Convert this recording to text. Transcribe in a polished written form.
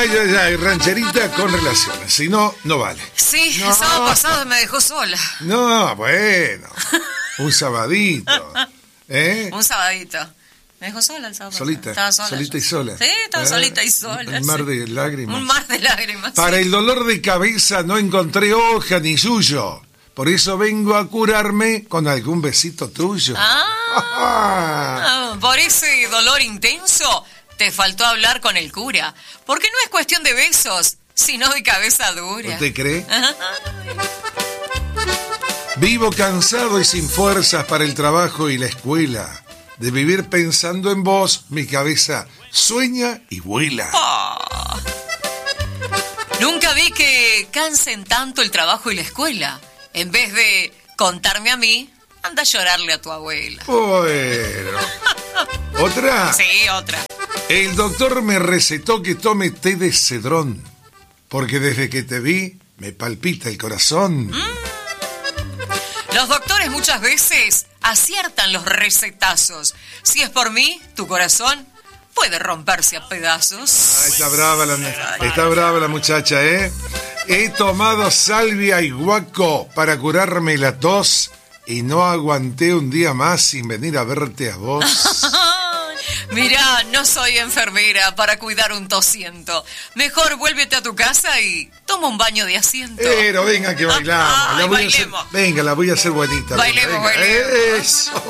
Ay, rancherita con relaciones. Si no, no vale. Sí, no. El sábado pasado me dejó sola. No, bueno. Un sabadito. Un sabadito. Me dejó sola el sábado. Solita. Estaba sola. Solita y sola. Sí, estaba solita y sola. Un mar de lágrimas. Un mar de lágrimas. Para el dolor de cabeza no encontré hoja ni suyo. Por eso vengo a curarme con algún besito tuyo. Por ese dolor intenso te faltó hablar con el cura. Porque no es cuestión de besos, sino de cabeza dura. ¿Te cree? Vivo cansado y sin fuerzas para el trabajo y la escuela. De vivir pensando en vos, mi cabeza sueña y vuela. Nunca vi que cansen tanto el trabajo y la escuela. En vez de contarme a mí, anda a llorarle a tu abuela. Bueno. ¿Otra? Sí, otra. El doctor me recetó que tome té de cedrón, porque desde que te vi me palpita el corazón. Los doctores muchas veces aciertan los recetazos. Si es por mí, tu corazón puede romperse a pedazos. Está brava la muchacha, ¿eh? He tomado salvia y guaco para curarme la tos y no aguanté un día más sin venir a verte a vos. Mirá, no soy enfermera para cuidar un tosiento. Mejor vuélvete a tu casa y toma un baño de asiento. Pero venga que bailamos. Bailemos. Venga, la voy a hacer bonita. Bailemos. Eso.